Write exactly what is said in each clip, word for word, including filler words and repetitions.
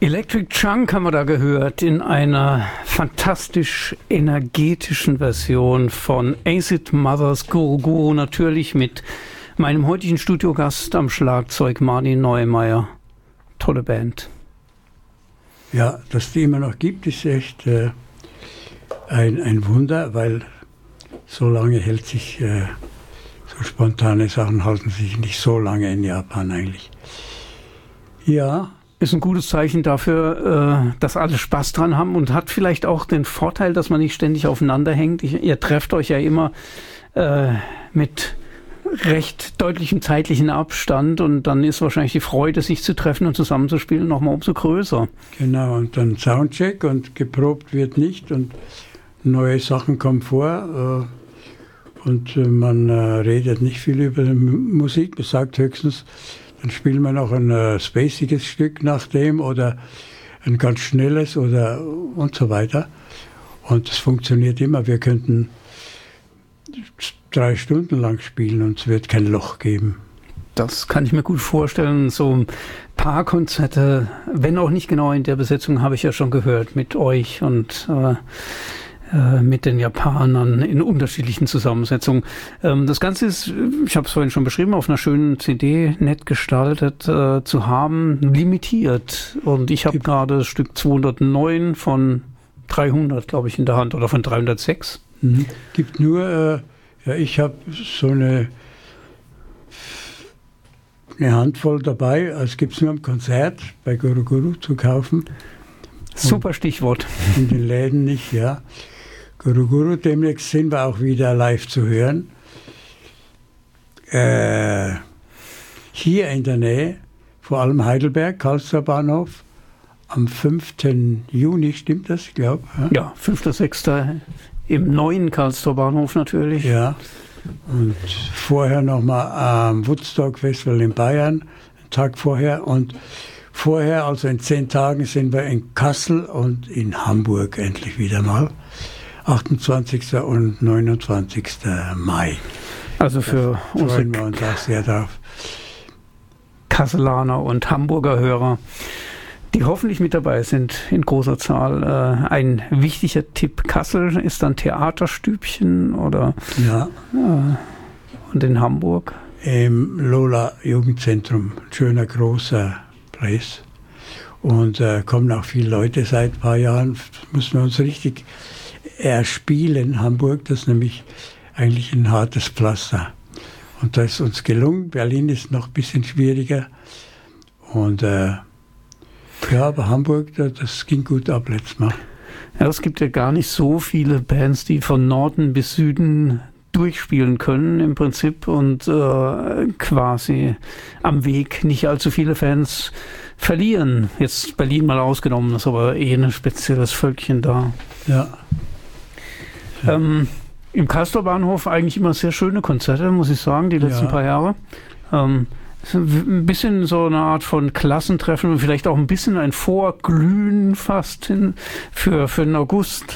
Electric Chunk haben wir da gehört in einer fantastisch energetischen Version von Acid Mothers Guru Guru, natürlich mit meinem heutigen Studiogast am Schlagzeug Martin Neumeier. Tolle Band. Ja, dass die immer noch gibt, ist echt äh, ein, ein Wunder, weil so lange hält sich, äh, so spontane Sachen halten sich nicht so lange in Japan eigentlich. Ja. Ist ein gutes Zeichen dafür, dass alle Spaß dran haben und hat vielleicht auch den Vorteil, dass man nicht ständig aufeinander hängt. Ihr trefft euch ja immer äh, mit recht deutlichem zeitlichen Abstand und dann ist wahrscheinlich die Freude, sich zu treffen und zusammenzuspielen, nochmal umso größer. Genau, und dann Soundcheck und geprobt wird nicht und neue Sachen kommen vor äh, und äh, man äh, redet nicht viel über die Musik, man sagt höchstens, dann spielen wir noch ein äh, spaciges Stück nach dem oder ein ganz schnelles oder und so weiter. Und es funktioniert immer. Wir könnten drei Stunden lang spielen und es wird kein Loch geben. Das kann ich mir gut vorstellen. So ein paar Konzerte, wenn auch nicht genau in der Besetzung, habe ich ja schon gehört mit euch und äh, mit den Japanern in unterschiedlichen Zusammensetzungen. Das Ganze ist, ich habe es vorhin schon beschrieben, auf einer schönen C D nett gestaltet äh, zu haben, limitiert. Und ich habe gerade das Stück zweihundertneun von dreihundert, glaube ich, in der Hand oder von dreihundertsechs. Mhm. Gibt nur, äh, ja, ich habe so eine, eine Handvoll dabei, es gibt es nur am Konzert bei Guru Guru zu kaufen. Super Stichwort. In den Läden nicht, ja. Guru Guru, demnächst sind wir auch wieder live zu hören. Äh, hier in der Nähe, vor allem Heidelberg, Karlsruher Bahnhof, am fünften Juni, stimmt das, ich glaube? Ja, ja fünfter sechster im neuen Karlsruher Bahnhof natürlich. Ja, und vorher nochmal am Woodstock Festival in Bayern, einen Tag vorher. Und vorher, also in zehn Tagen, sind wir in Kassel und in Hamburg endlich wieder mal. achtundzwanzigsten und neunundzwanzigsten Mai. Also für da unsere freuen wir uns auch sehr drauf. Kasselaner und Hamburger Hörer, die hoffentlich mit dabei sind in großer Zahl. Äh, ein wichtiger Tipp: Kassel ist dann Theaterstübchen oder ja. Äh, und in Hamburg? Im Lola Jugendzentrum, ein schöner großer Place. Und äh, kommen auch viele Leute seit ein paar Jahren. Müssen wir uns richtig erspielen, Hamburg, das ist nämlich eigentlich ein hartes Pflaster. Und da ist uns gelungen. Berlin ist noch ein bisschen schwieriger. Und äh, ja, aber Hamburg, das ging gut ab letztes Mal. Ja, es gibt ja gar nicht so viele Bands, die von Norden bis Süden durchspielen können im Prinzip und äh, quasi am Weg nicht allzu viele Fans verlieren. Jetzt Berlin mal ausgenommen, ist aber eh ein spezielles Völkchen da. Ja. ja. Ähm, Im Castor Bahnhof eigentlich immer sehr schöne Konzerte, muss ich sagen, die letzten ja. paar Jahre. Ähm, ein bisschen so eine Art von Klassentreffen und vielleicht auch ein bisschen ein Vorglühen fast hin für, für den August.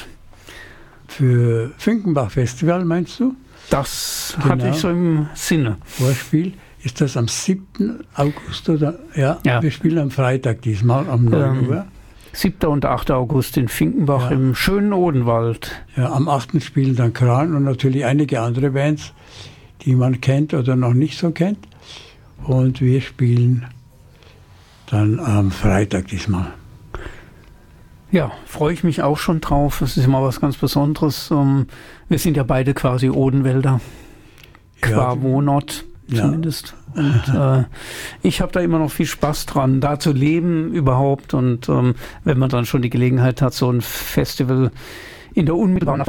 Für Finkenbach Festival, meinst du? Das genau. hatte ich so im Sinne. Vorspiel. Ist das am siebten August oder? Ja, ja. Wir spielen am Freitag diesmal, am neun Uhr. siebten und achten August in Finkenbach ja. im schönen Odenwald. Ja, am achten spielen dann Kran und natürlich einige andere Bands, die man kennt oder noch nicht so kennt. Und wir spielen dann am Freitag diesmal. Ja, freue ich mich auch schon drauf. Es ist immer was ganz Besonderes. Wir sind ja beide quasi Odenwälder. Qua ja, Wohnort zumindest. Ja. Und äh, ich habe da immer noch viel Spaß dran, da zu leben überhaupt. Und ähm, wenn man dann schon die Gelegenheit hat, so ein Festival in der unmittelbaren